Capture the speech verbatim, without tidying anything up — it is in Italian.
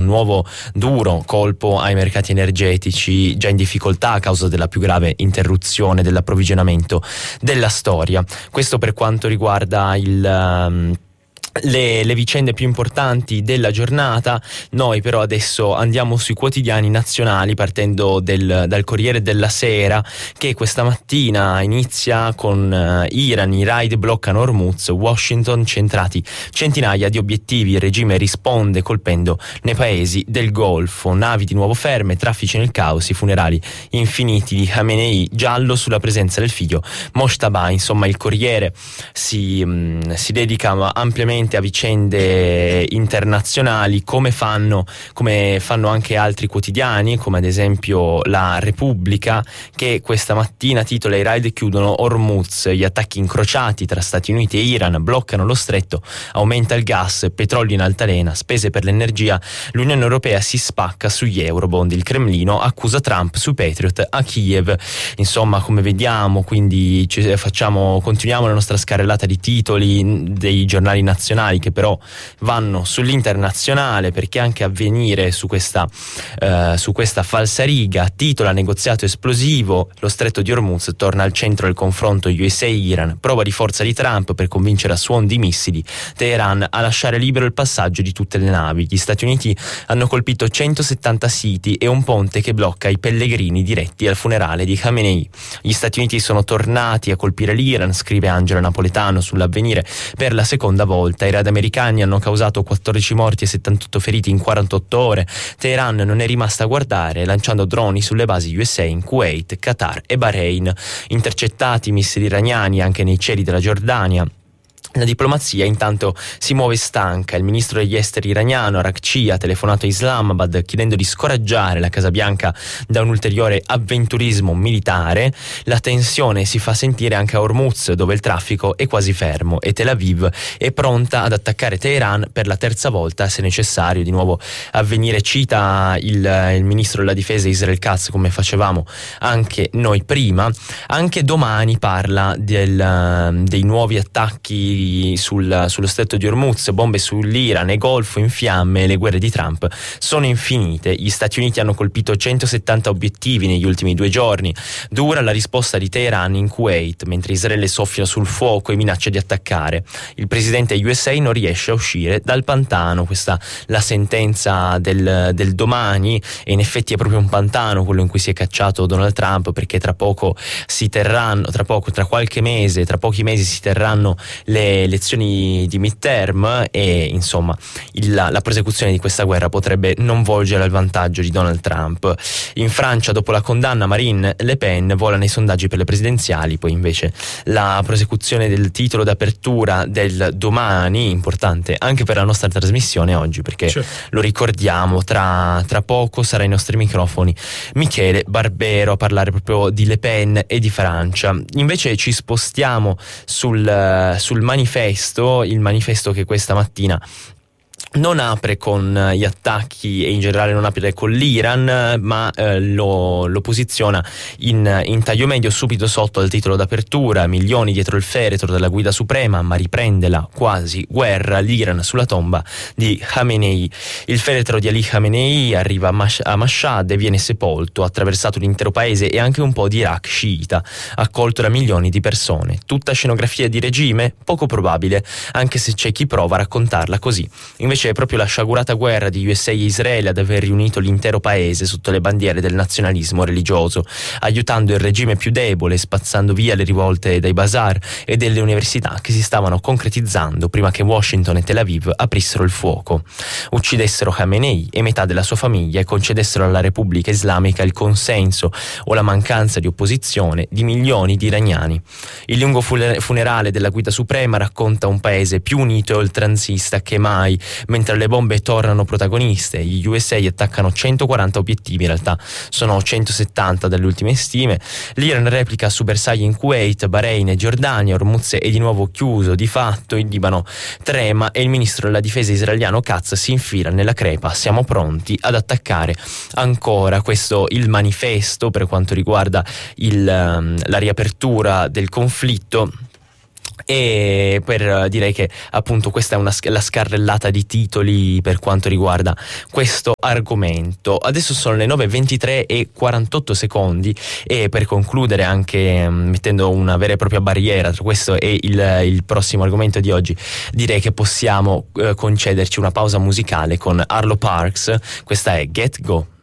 nuovo duro colpo ai mercati energetici già in difficoltà a causa della più grave interruzione dell'approvvigionamento della storia. Questo per quanto riguarda il um, Le, le vicende più importanti della giornata. Noi però adesso andiamo sui quotidiani nazionali, partendo del, dal Corriere della Sera, che questa mattina inizia con uh, Iran, i raid bloccano Hormuz, Washington centrati centinaia di obiettivi, il regime risponde colpendo nei paesi del Golfo, navi di nuovo ferme, traffici nel caos, i funerali infiniti di Khamenei, giallo sulla presenza del figlio Mojtaba. Insomma, il Corriere si, mh, si dedica ampiamente a vicende internazionali, come fanno, come fanno anche altri quotidiani, come ad esempio la Repubblica, che questa mattina titola: i raid chiudono Hormuz, gli attacchi incrociati tra Stati Uniti e Iran bloccano lo stretto, aumenta il gas, petrolio in altalena, spese per l'energia, l'Unione Europea si spacca sugli eurobond, il Cremlino accusa Trump sui Patriot a Kiev. Insomma, come vediamo, quindi ci facciamo, continuiamo la nostra scarrellata di titoli dei giornali nazionali, che però vanno sull'internazionale, perché anche Avvenire su questa, eh, su questa falsariga titola: negoziato esplosivo, lo stretto di Hormuz torna al centro del confronto U S A-Iran, prova di forza di Trump per convincere a suon di missili Teheran a lasciare libero il passaggio di tutte le navi. Gli Stati Uniti hanno colpito centosettanta siti e un ponte che blocca i pellegrini diretti al funerale di Khamenei. Gli Stati Uniti sono tornati a colpire l'Iran, scrive Angela Napoletano sull'Avvenire, per la seconda volta. I raid americani hanno causato quattordici morti e settantotto feriti in quarantotto ore. Teheran non è rimasta a guardare, lanciando droni sulle basi U S A in Kuwait, Qatar e Bahrain. Intercettati missili iraniani anche nei cieli della Giordania. La diplomazia intanto si muove stanca. Il ministro degli esteri iraniano Araghchi ha telefonato a Islamabad chiedendo di scoraggiare la Casa Bianca da un ulteriore avventurismo militare. La tensione si fa sentire anche a Hormuz, dove il traffico è quasi fermo e Tel Aviv è pronta ad attaccare Teheran per la terza volta se necessario. Di nuovo Avvenire cita il, il ministro della difesa Israel Katz, come facevamo anche noi prima. Anche Domani parla del, dei nuovi attacchi Sul, sullo stretto di Hormuz, bombe sull'Iran e Golfo in fiamme, le guerre di Trump sono infinite. Gli Stati Uniti hanno colpito centosettanta obiettivi negli ultimi due giorni. Dura la risposta di Teheran in Kuwait, mentre Israele soffia sul fuoco e minaccia di attaccare. Il presidente U S A non riesce a uscire dal pantano. Questa la sentenza del, del Domani, e in effetti è proprio un pantano quello in cui si è cacciato Donald Trump, perché tra poco si terranno, tra poco, tra qualche mese, tra pochi mesi si terranno le elezioni di midterm e insomma il, la prosecuzione di questa guerra potrebbe non volgere al vantaggio di Donald Trump. In Francia, dopo la condanna, Marine Le Pen vola nei sondaggi per le presidenziali. Poi invece la prosecuzione del titolo d'apertura del Domani, importante anche per la nostra trasmissione oggi, perché certo, lo ricordiamo, tra, tra poco sarà ai nostri microfoni Michele Barbero a parlare proprio di Le Pen e di Francia. Invece ci spostiamo sul, sul manifesto, il manifesto che questa mattina non apre con gli attacchi e in generale non apre con l'Iran, ma eh, lo, lo posiziona in, in taglio medio subito sotto al titolo d'apertura: milioni dietro il feretro della guida suprema, ma riprende la quasi guerra, l'Iran sulla tomba di Khamenei. Il feretro di Ali Khamenei arriva a, Mash- a Mashhad e viene sepolto, ha attraversato l'intero paese e anche un po' di Iraq sciita, accolto da milioni di persone. Tutta scenografia di regime? Poco probabile, anche se c'è chi prova a raccontarla così. Invece è proprio la sciagurata guerra di U S A e Israele ad aver riunito l'intero paese sotto le bandiere del nazionalismo religioso, aiutando il regime più debole, spazzando via le rivolte dai bazar e delle università che si stavano concretizzando prima che Washington e Tel Aviv aprissero il fuoco, uccidessero Khamenei e metà della sua famiglia e concedessero alla Repubblica Islamica il consenso o la mancanza di opposizione di milioni di iraniani. Il lungo funerale della guida suprema racconta un paese più unito e oltranzista che mai, mentre le bombe tornano protagoniste. Gli U S A attaccano centoquaranta obiettivi, in realtà sono centosettanta dalle ultime stime. L'Iran replica su bersagli in Kuwait, Bahrain e Giordania. Hormuz è di nuovo chiuso di fatto, il Libano trema e il ministro della difesa israeliano Katz si infila nella crepa: siamo pronti ad attaccare ancora. Questo il manifesto per quanto riguarda il, la riapertura del conflitto. E per direi che appunto questa è una, la scarrellata di titoli per quanto riguarda questo argomento. Adesso sono le nove e ventitré e quarantotto secondi e per concludere, anche mh, mettendo una vera e propria barriera tra questo e il, il prossimo argomento di oggi, direi che possiamo eh, concederci una pausa musicale con Arlo Parks. Questa è Get Go.